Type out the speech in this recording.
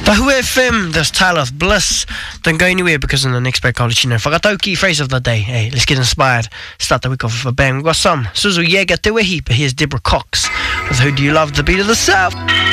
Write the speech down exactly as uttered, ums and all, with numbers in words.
Tahu F M, there's Tyler of Bliss. Don't go anywhere because in the next break I'll let you know. Whakatauki phrase of the day. Hey, let's get inspired. Start the week off with a bang. We've got some Suzu Yega Te Wehi, but here's Deborah Cox with Who Do You Love, the Beat of the South.